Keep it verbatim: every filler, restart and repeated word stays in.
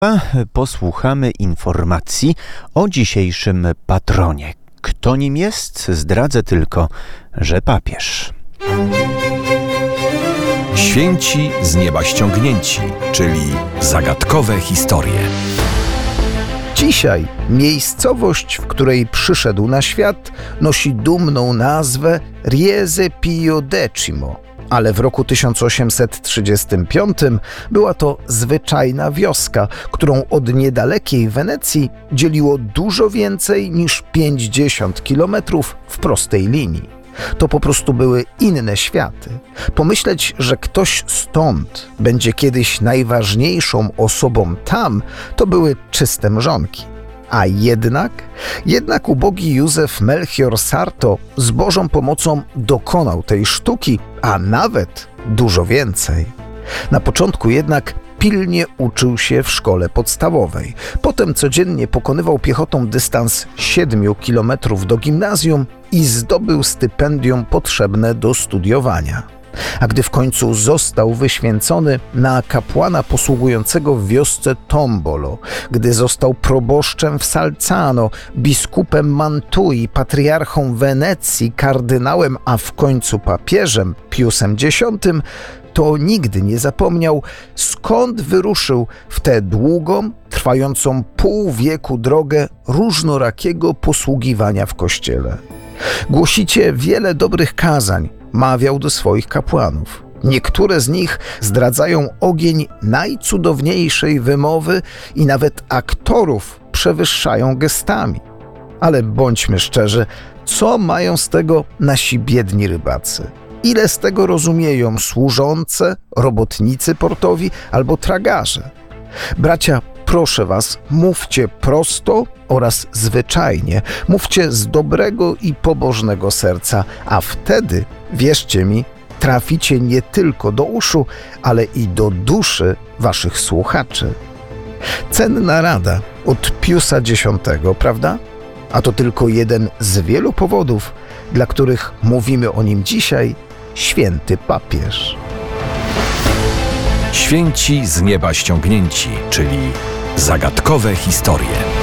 Posłuchamy informacji o dzisiejszym patronie. Kto nim jest? Zdradzę tylko, że papież. Święci z nieba ściągnięci, czyli zagadkowe historie. Dzisiaj miejscowość, w której przyszedł na świat, nosi dumną nazwę Riese Pio Decimo, ale w roku tysiąc osiemset trzydziestym piątym była to zwyczajna wioska, którą od niedalekiej Wenecji dzieliło dużo więcej niż pięćdziesiąt kilometrów w prostej linii. To po prostu były inne światy. Pomyśleć, że ktoś stąd będzie kiedyś najważniejszą osobą tam, to były czyste mrzonki. A jednak, jednak ubogi Józef Melchior Sarto z Bożą pomocą dokonał tej sztuki, a nawet dużo więcej. Na początku jednak pilnie uczył się w szkole podstawowej. Potem codziennie pokonywał piechotą dystans siedmiu kilometrów do gimnazjum i zdobył stypendium potrzebne do studiowania. A gdy w końcu został wyświęcony na kapłana posługującego w wiosce Tombolo, gdy został proboszczem w Salzano, biskupem Mantui, patriarchą Wenecji, kardynałem, a w końcu papieżem Piusem Dziesiątym, to nigdy nie zapomniał, skąd wyruszył w tę długą, trwającą pół wieku drogę różnorakiego posługiwania w kościele. Głosicie wiele dobrych kazań, mawiał do swoich kapłanów. Niektóre z nich zdradzają ogień najcudowniejszej wymowy i nawet aktorów przewyższają gestami. Ale bądźmy szczerzy, co mają z tego nasi biedni rybacy? Ile z tego rozumieją służące, robotnicy portowi albo tragarze? Bracia, proszę was, mówcie prosto oraz zwyczajnie. Mówcie z dobrego i pobożnego serca, a wtedy, wierzcie mi, traficie nie tylko do uszu, ale i do duszy waszych słuchaczy. Cenna rada od Piusa Dziesiątego, prawda? A to tylko jeden z wielu powodów, dla których mówimy o nim dzisiaj, święty papież. Święci z nieba ściągnięci, czyli zagadkowe historie.